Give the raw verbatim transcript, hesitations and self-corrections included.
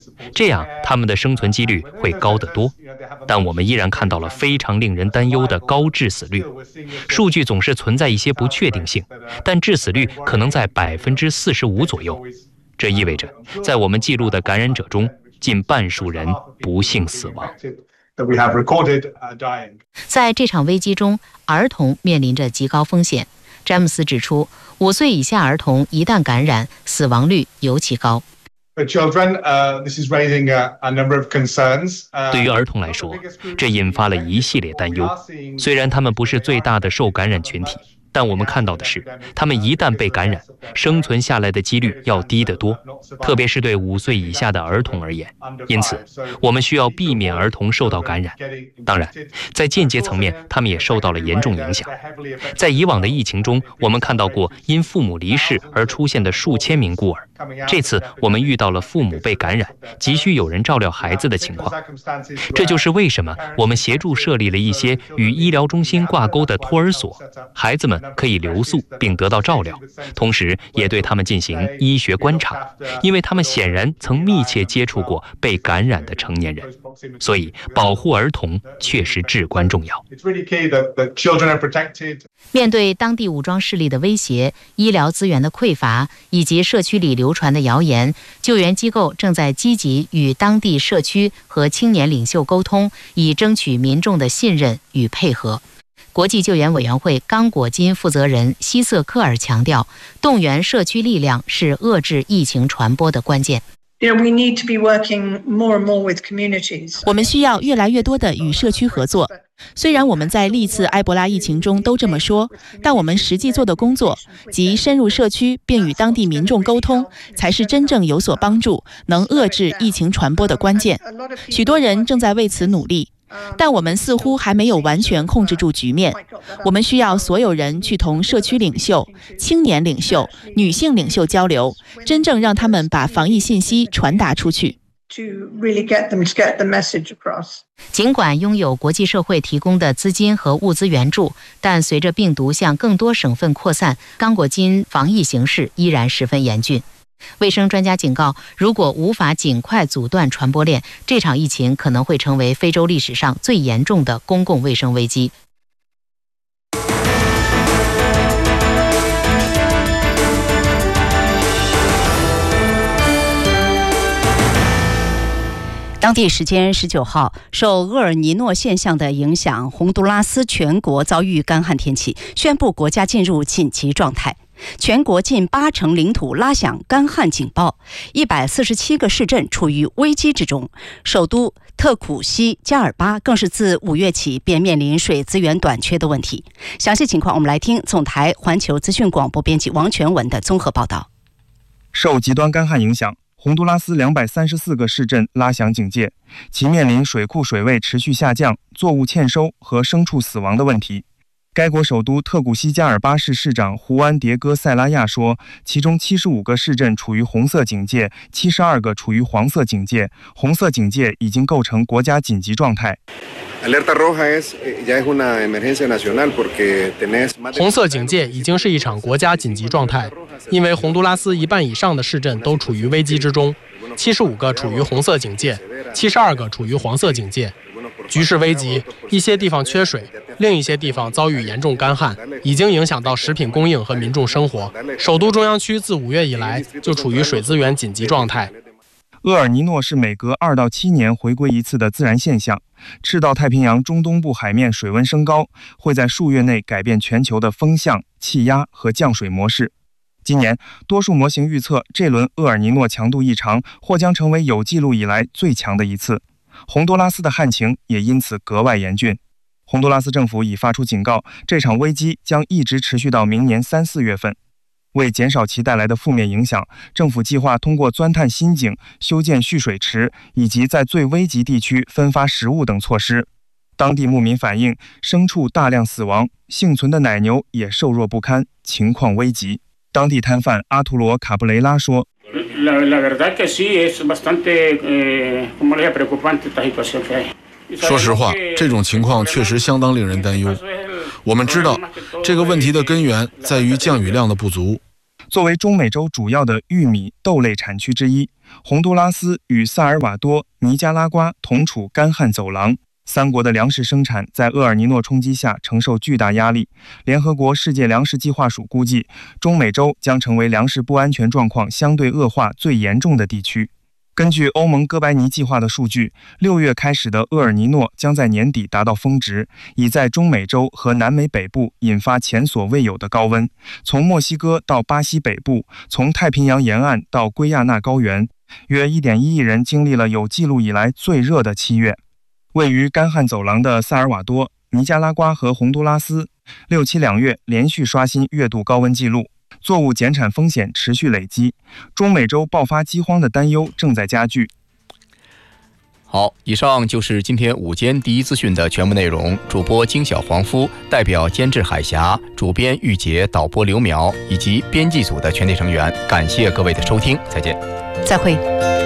这样它们的生存几率会高得多。但我们依然看到了非常令人担忧的高致死率。数据总是存在一些不确定性，但致死率可能在百分之四十五左右。这意味着，在我们记录的感染者中，近半数人不幸死亡。 在这场危机中，儿童面临着极高风险。詹姆斯指出，五岁以下儿童一旦感染，死亡率尤其高。 对于儿童来说，这引发了一系列担忧。虽然他们不是最大的受感染群体，但我们看到的是，他们一旦被感染，生存下来的几率要低得多，特别是对五岁以下的儿童而言。因此，我们需要避免儿童受到感染。当然，在间接层面，他们也受到了严重影响。在以往的疫情中，我们看到过因父母离世而出现的数千名孤儿。这次我们遇到了父母被感染，急需有人照料孩子的情况。这就是为什么我们协助设立了一些与医疗中心挂钩的托儿所，孩子们可以留宿并得到照料，同时也对他们进行医学观察，因为他们显然曾密切接触过被感染的成年人。所以保护儿童确实至关重要。 面对当地武装势力的威胁、医疗资源的匮乏以及社区里流传的谣言，救援机构正在积极与当地社区和青年领袖沟通，以争取民众的信任与配合。国际救援委员会刚果金负责人希瑟克尔强调，动员社区力量是遏制疫情传播的关键。 我们需要越来越多的与社区合作。虽然我们在历次埃博拉疫情中都这么说，但我们实际做的工作，即深入社区并与当地民众沟通，才是真正有所帮助、能遏制疫情传播的关键。许多人正在为此努力，但我们似乎还没有完全控制住局面。我们需要所有人去同社区领袖、青年领袖、女性领袖交流，真正让他们把防疫信息传达出去。 尽管拥有国际社会提供的资金和物资援助，但随着病毒向更多省份扩散，刚果金防疫形势依然十分严峻。卫生专家警告，如果无法尽快阻断传播链，这场疫情可能会成为非洲历史上最严重的公共卫生危机。 当地时间十九号，受厄尔尼诺现象的影响，洪都拉斯全国遭遇干旱天气，宣布国家进入紧急状态。全国近八成领土拉响干旱警报，一百四十七个市镇处于危机之中。首都特库西加尔巴更是自五月起便面临水资源短缺的问题。详细情况，我们来听总台环球资讯广播编辑王全文的综合报道。 受极端干旱影响，洪都拉斯两百三十四个市镇拉响警戒，其面临水库水位持续下降、作物欠收和牲畜死亡的问题。该国首都特古西加尔巴市市长胡安·迭戈·塞拉亚说，其中七十五个市镇处于红色警戒，七十二个处于黄色警戒，红色警戒已经构成国家紧急状态。 红色警戒已经是一场国家紧急状态，因为洪都拉斯一半以上的市镇都处于危机之中，七十五个处于红色警戒，七十二个处于黄色警戒。局势危急，一些地方缺水，另一些地方遭遇严重干旱，已经影响到食品供应和民众生活。首都中央区自五月以来就处于水资源紧急状态。 厄尔尼诺是每隔二到七年回归一次的自然现象。赤道太平洋中东部海面水温升高，会在数月内改变全球的风向、气压和降水模式。今年，多数模型预测这轮厄尔尼诺强度异常或将成为有记录以来最强的一次。洪都拉斯的旱情也因此格外严峻。洪都拉斯政府已发出警告，这场危机将一直持续到明年三四月份。为减少其带来的负面影响，政府计划通过钻探新井、修建蓄水池以及在最危急地区分发食物等措施。当地牧民反映，牲畜大量死亡，幸存的奶牛也瘦弱不堪，情况危急。当地摊贩阿图罗·卡布雷拉说， 说实话，这种情况确实相当令人担忧。我们知道，这个问题的根源在于降雨量的不足。 作为中美洲主要的玉米、豆类产区之一，洪都拉斯与萨尔瓦多、尼加拉瓜同处干旱走廊，三国的粮食生产在厄尔尼诺冲击下承受巨大压力。联合国世界粮食计划署估计，中美洲将成为粮食不安全状况相对恶化最严重的地区。根据欧盟哥白尼计划的数据，六月开始的厄尔尼诺将在年底达到峰值，已在中美洲和南美北部引发前所未有的高温。从墨西哥到巴西北部，从太平洋沿岸到圭亚那高原，约 一点一亿人经历了有记录以来最热的七月。位于干旱走廊的萨尔瓦多、尼加拉瓜和洪都拉斯，六七两月连续刷新月度高温记录。作物减产风险持续累积，中美洲爆发饥荒的担忧正在加剧。 好，以上就是今天午间第一资讯的全部内容。主播金小黄夫，代表监制海峡，主编玉洁，导播刘苗以及编辑组的全体成员，感谢各位的收听，再见， 再会。